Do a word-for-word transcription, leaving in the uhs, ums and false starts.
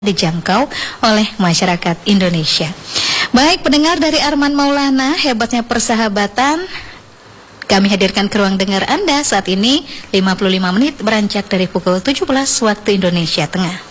dijangkau oleh masyarakat Indonesia. Baik pendengar dari Arman Maulana, hebatnya persahabatan, kami hadirkan ke ruang dengar Anda saat ini lima puluh lima menit beranjak dari pukul tujuh belas waktu Indonesia Tengah.